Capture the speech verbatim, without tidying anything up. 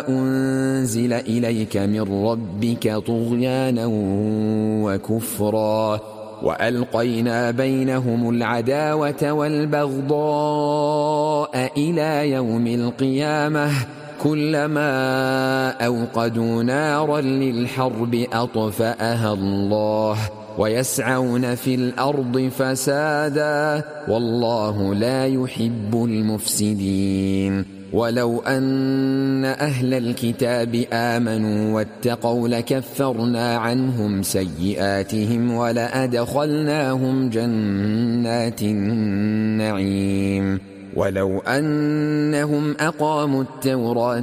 أنزل إليك من ربك طغيانا وكفرا وألقينا بينهم العداوة والبغضاء إلى يوم القيامة كلما أوقدوا نارا للحرب أطفأها الله ويسعون في الأرض فسادا والله لا يحب المفسدين. ولو أن أهل الكتاب آمنوا واتقوا لكفرنا عنهم سيئاتهم ولأدخلناهم جنات النعيم ولو أنهم أقاموا التوراة